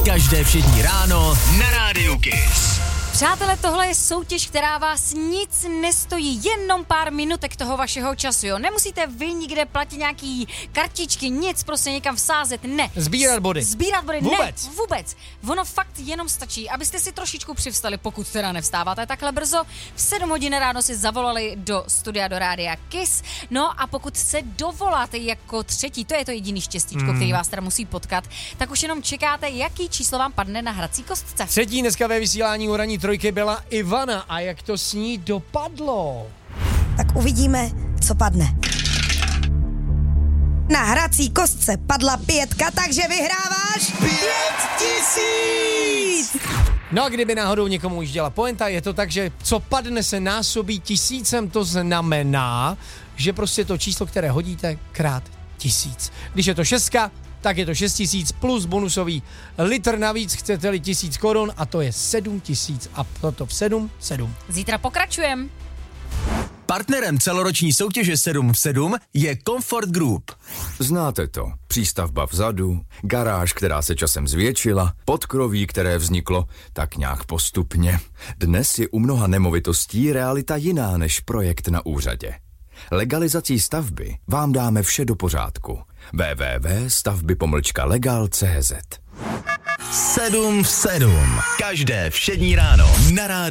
Každé všední ráno na Rádiu Kiss. Přátelé, tohle je soutěž, která vás nic nestojí, jenom pár minutek toho vašeho času, jo. Nemusíte vy nikde platit nějaký kartičky, nic, prostě někam vsázet, ne. Sbírat body. Vůbec. Ne, vůbec. Ono fakt jenom stačí, abyste si trošičku přivstali, pokud teda nevstáváte takhle brzo. V 7 hodin ráno si zavolali do studia do Rádia Kiss. No a pokud se dovoláte jako třetí, to je to jediný štěstíčko, který vás teda musí potkat, tak už jenom čekáte, jaký číslo vám padne na hrací kostce. Třetí dneska ve vysílání Ranní trojky byla Ivana a jak to s ní dopadlo? Tak uvidíme, co padne. Na hrací kostce padla 5, takže vyhráváš 5000! No a kdyby náhodou někomu už dělala pointa, je to tak, že co padne se násobí 1000, to znamená, že prostě to číslo, které hodíte, krát 1000. Když je to 6, tak je to 6000 plus bonusový litr navíc, chcete-li 1000 korun a to je 7000 a toto v 7. Zítra pokračujem. Partnerem celoroční soutěže 7 v 7 je Comfort Group. Znáte to. Přístavba vzadu, garáž, která se časem zvětšila, podkroví, které vzniklo tak nějak postupně. Dnes je u mnoha nemovitostí realita jiná než projekt na úřadě. Legalizací stavby vám dáme vše do pořádku. www.stavby-legal.cz 7 v 7. Každé všední ráno na Rádiu